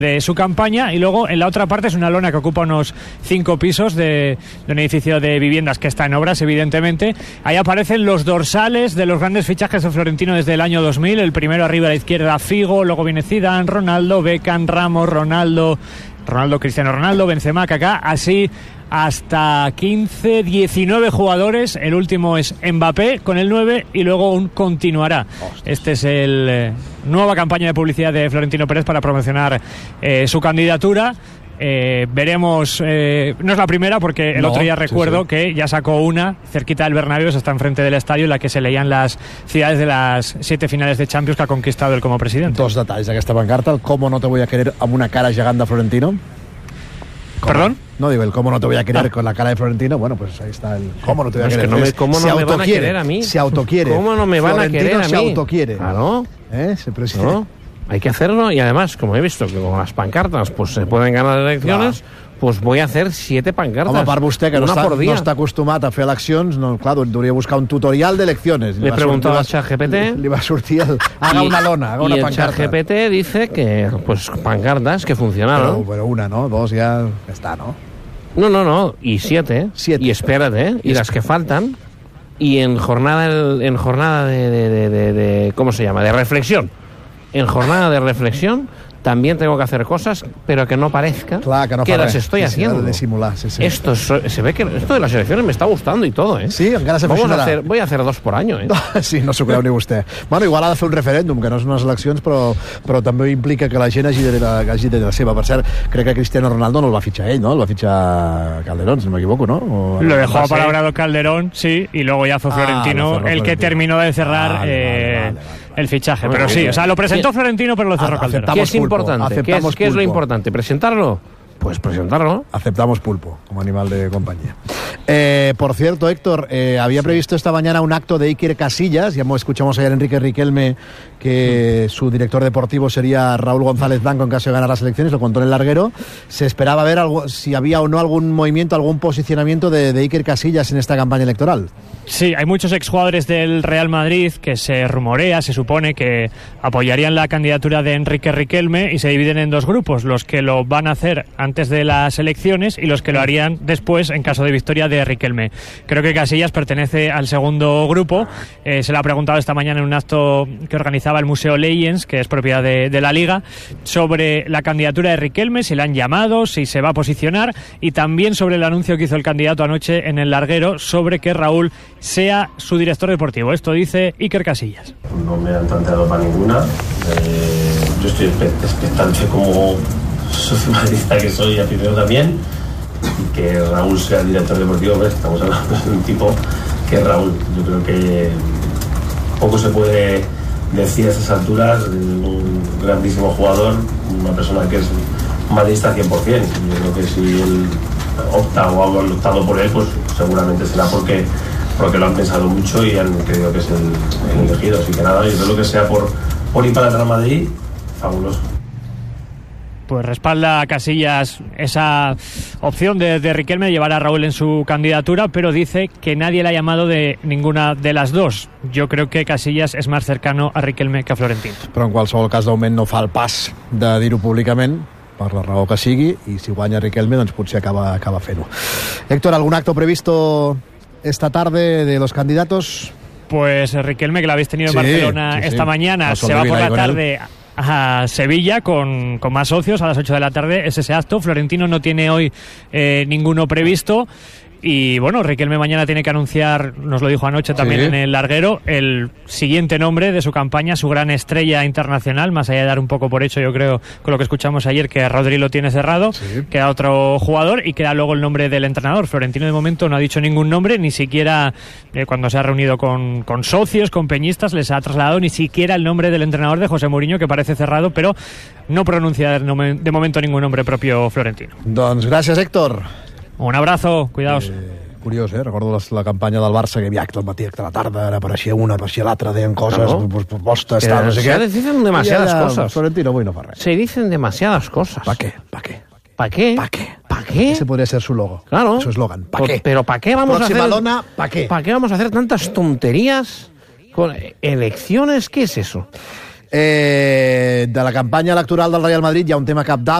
de su campaña, y luego en la otra parte es una lona que ocupa unos 5 pisos de un edificio de viviendas que está en obras, evidentemente. Ahí aparecen los dorsales de los grandes fichajes de Florentino desde el año 2000. El primero arriba a la izquierda, Figo, luego viene Zidane, Ronaldo, Beckham, Ramos, Ronaldo, Cristiano Ronaldo, Benzema, Kaká, así hasta 15, 19 jugadores. El último es Mbappé con el 9 y luego un continuará. Este es el nueva campaña de publicidad de Florentino Pérez para promocionar su candidatura. Veremos, no es la primera porque el otro día recuerdo que ya sacó una cerquita del Bernabéu, está enfrente del estadio, en la que se leían las ciudades de las 7 finales de Champions que ha conquistado él como presidente. Dos detalls d'aquesta pancarta: el cómo no te voy a querer amb una cara gegant de Florentino. ¿Perdón? No, digo, el cómo no te voy a querer con la cara de Florentino. Bueno, pues ahí está el cómo no te voy a querer. ¿Cómo no me van a querer a mí? Se autoquiere. ¿Cómo no me van a querer a mí? Se autoquiere. Claro. Se presidente. No, hay que hacerlo, y además, como he visto que con las pancartas pues se pueden ganar elecciones, pues voy a hacer 7 pancartas. Home, a part vostè, que no està acostumat a fer eleccions, no, clar, hauria buscar un tutorial d'elecciones. Le he preguntado al ChatGPT. Li va sortir haga una lona, haga una pancarta. Y el ChatGPT dice que, pues, pancartas que funcionaron. Pero una, ¿no? 2 ya está, ¿no? No, y 7. Y espérate, y las que faltan, y en jornada de ¿cómo se llama? De reflexión. En jornada de reflexión también tengo que hacer cosas, pero que no parezca que las estoy haciendo. Esto se ve que esto de las elecciones me está gustando y todo, ¿eh? Sí, encara s'aficionarà. Voy a hacer 2 por año, ¿eh? Sí, no s'ho creu ni vostè. Bueno, igual ha de fer un referèndum, que no són unes eleccions, però també implica que la gent hagi de la seva. Per cert, crec que Cristiano Ronaldo no el va fitxar ell, ¿no? El va fitxar Calderón, si no m'equivoco, ¿no? Lo dejó apalabrado Calderón, sí, y luego ya fue Florentino el que terminó de cerrar el fichaje. Pero sí, o sea, lo presentó Florentino, pero lo cerró Calderón. ¿Qué es importante? ¿Qué es lo importante? ¿Presentarlo? Pues presentarlo. Aceptamos pulpo como animal de compañía. Por cierto, Héctor, había previsto esta mañana un acto de Iker Casillas. Ya escuchamos ayer a Enrique Riquelme que su director deportivo sería Raúl González Blanco en caso de ganar las elecciones, lo contó en el larguero. Se esperaba ver si había o no algún movimiento, algún posicionamiento de Iker Casillas en esta campaña electoral. Sí, hay muchos exjugadores del Real Madrid que se supone que apoyarían la candidatura de Enrique Riquelme, y se dividen en 2 grupos: los que lo van a hacer antes de las elecciones y los que lo harían después en caso de victoria de Riquelme. Creo que Casillas pertenece al segundo grupo. Se le ha preguntado esta mañana en un acto que organizaba el Museo Legends, que es propiedad de la Liga, sobre la candidatura de Riquelme, si le han llamado, si se va a posicionar, y también sobre el anuncio que hizo el candidato anoche en el larguero sobre que Raúl sea su director deportivo. Esto dice Iker Casillas. No me han planteado para ninguna. Yo estoy expectante como socio madridista que soy, aficionado también, y que Raúl sea el director deportivo. Pues estamos hablando de un tipo que es Raúl. Yo creo que poco se puede decir a estas alturas de un grandísimo jugador, una persona que es madridista 100%. Yo creo que si él opta o ha optado por él, pues seguramente será porque lo han pensado mucho y han creído que es el elegido. Así que nada, yo creo que sea por ir para el Real Madrid, fabuloso. Pues respalda a Casillas esa opción de Riquelme de llevar a Raúl en su candidatura, pero dice que nadie le ha llamado de ninguna de las 2. Yo creo que Casillas és més cercano a Riquelme que a Florentino. Però en qualsevol cas, de moment no fa el pas de dir-ho públicament, per la raó que sigui, i si guanya Riquelme, doncs potser acaba fent-ho. Héctor, ¿algún acto previsto esta tarde de los candidatos? Pues Riquelme, que lo habéis tenido en Barcelona esta mañana, se va por la tarde a Sevilla con más socios a las 8 de la tarde. Es ese acto. Florentino no tiene hoy ninguno previsto. Y bueno, Riquelme mañana tiene que anunciar, nos lo dijo anoche también en el larguero, el siguiente nombre de su campaña, su gran estrella internacional, más allá de dar un poco por hecho, yo creo, con lo que escuchamos ayer, que Rodri lo tiene cerrado. Queda otro jugador y queda luego el nombre del entrenador. Florentino de momento no ha dicho ningún nombre, ni siquiera cuando se ha reunido con socios, con peñistas, les ha trasladado ni siquiera el nombre del entrenador de José Mourinho, que parece cerrado, pero no pronuncia de momento ningún nombre propio Florentino. Doncs gràcies, Héctor. Un abrazo, cuidaos. Curiós, recordo la campanya del Barça, que hi havia acte al matí, acte a la tarda, ara apareixia una, apareixia l'altra, deien coses, propostes, tal, no sé què. Se dicen demasiadas cosas. Florentino avui no fa res. Se dicen demasiadas cosas. ¿Para qué? ¿Para qué? ¿Para qué? ¿Para qué? ¿Para qué? Ese podría ser su logo. Claro. Su eslogan. ¿Para qué? Pero ¿para qué vamos a hacer? Lona, ¿para qué? ¿Para qué vamos a hacer tantas tonterías con elecciones? ¿Qué es eso? De la campanya electoral del Real Madrid hi ha un tema cabdal